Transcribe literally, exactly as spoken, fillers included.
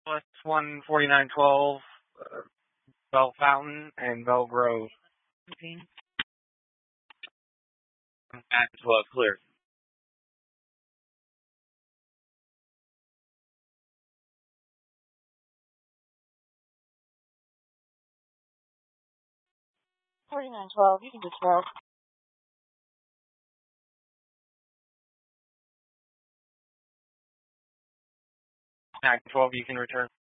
plus one forty-nine twelve, uh, Bell Fountain, and Bell Grove. At twelve, clear. forty-nine twelve, you can do twelve. At twelve, you can return.